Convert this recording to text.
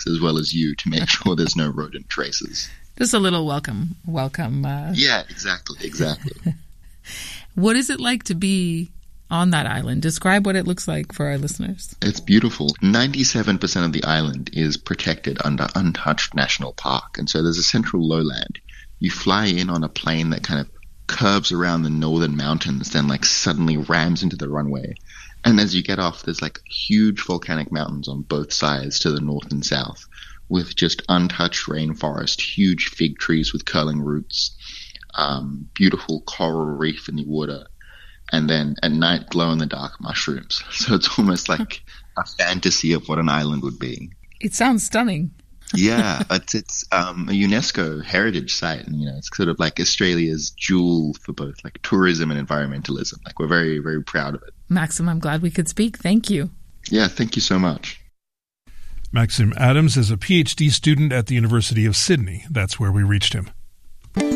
colleagues as well as you to make sure there's no rodent traces. Just a little welcome. Yeah, exactly. What is it like to be on that island? Describe what it looks like for our listeners. It's beautiful. 97% of the island is protected under untouched national park. And so there's a central lowland. You fly in on a plane that kind of curves around the northern mountains, then like suddenly rams into the runway. And as you get off, there's like huge volcanic mountains on both sides to the north and south with just untouched rainforest, huge fig trees with curling roots, beautiful coral reef in the water. And then at night, glow-in-the-dark mushrooms. So it's almost like a fantasy of what an island would be. It sounds stunning. Yeah, it's a UNESCO heritage site, and it's sort of like Australia's jewel for both like tourism and environmentalism. Like we're very, very proud of it. Maxim, I'm glad we could speak. Thank you. Yeah, thank you so much. Maxim Adams is a PhD student at the University of Sydney. That's where we reached him.